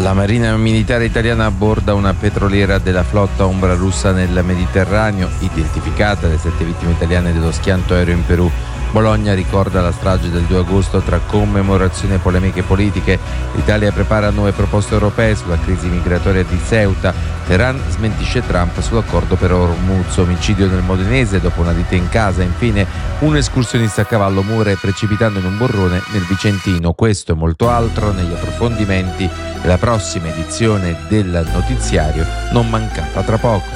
La Marina Militare Italiana abborda una petroliera della flotta ombra russa nel Mediterraneo, identificata le 7 vittime italiane dello schianto aereo in Perù. Bologna ricorda la strage del 2 agosto tra commemorazioni e polemiche politiche. L'Italia prepara nuove proposte europee sulla crisi migratoria di Ceuta. Teheran smentisce Trump sull'accordo per Hormuz. Omicidio nel Modenese dopo una lite in casa. Infine, un escursionista a cavallo muore precipitando in un burrone nel Vicentino. Questo e molto altro negli approfondimenti della prossima edizione del notiziario, non mancata tra poco.